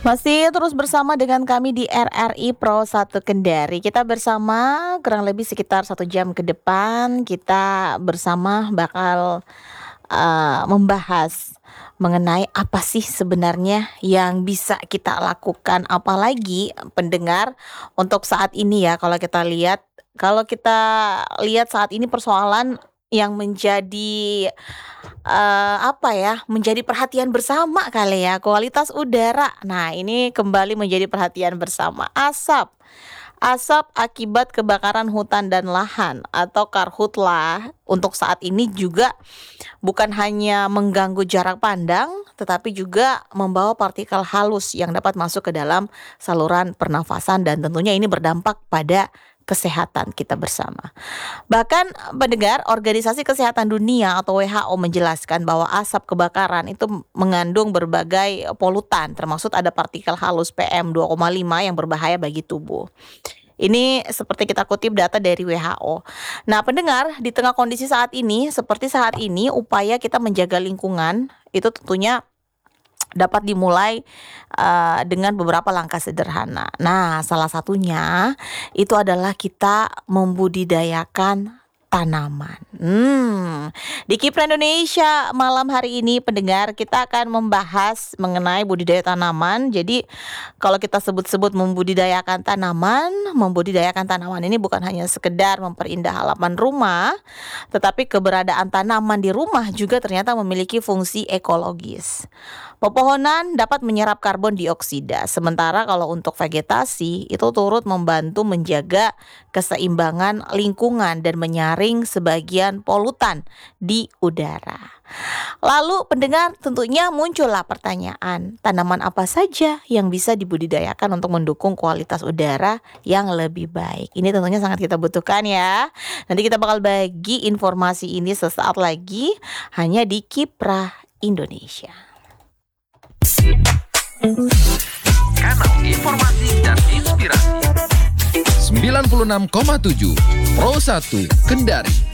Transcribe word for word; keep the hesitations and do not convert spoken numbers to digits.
Masih terus bersama dengan kami di R R I Pro satu Kendari. Kita bersama kurang lebih sekitar satu jam ke depan. Kita bersama bakal uh, membahas mengenai apa sih sebenarnya yang bisa kita lakukan. Apalagi pendengar untuk saat ini ya, kalau kita lihat kalau kita lihat saat ini persoalan yang menjadi Eee, apa ya, menjadi perhatian bersama kali ya, kualitas udara. Nah, ini kembali menjadi perhatian bersama. Asap. Asap akibat kebakaran hutan dan lahan atau karhutlah untuk saat ini juga bukan hanya mengganggu jarak pandang, tetapi juga membawa partikel halus yang dapat masuk ke dalam saluran pernafasan dan tentunya ini berdampak pada kesehatan kita bersama. Bahkan pendengar, Organisasi Kesehatan Dunia atau W H O menjelaskan bahwa asap kebakaran itu mengandung berbagai polutan, termasuk ada partikel halus P M dua koma lima yang berbahaya bagi tubuh. Ini seperti kita kutip data dari W H O. Nah, pendengar, di tengah kondisi saat ini, seperti saat ini, upaya kita menjaga lingkungan itu tentunya dapat dimulai uh, dengan beberapa langkah sederhana. Nah, salah satunya itu adalah kita membudidayakan tanaman. Hmm, di Kipra Indonesia malam hari ini pendengar kita akan membahas mengenai budidaya tanaman. Jadi kalau kita sebut-sebut membudidayakan tanaman, membudidayakan tanaman ini bukan hanya sekedar memperindah halaman rumah, tetapi keberadaan tanaman di rumah juga ternyata memiliki fungsi ekologis. Pepohonan dapat menyerap karbon dioksida, sementara kalau untuk vegetasi itu turut membantu menjaga keseimbangan lingkungan dan menyaring sebagian polutan di udara. Lalu pendengar tentunya muncullah pertanyaan, tanaman apa saja yang bisa dibudidayakan untuk mendukung kualitas udara yang lebih baik? Ini tentunya sangat kita butuhkan ya. Nanti kita bakal bagi informasi ini sesaat lagi hanya di Kipra Indonesia. Kanal informasi dan inspirasi sembilan puluh enam koma tujuh Pro satu Kendari.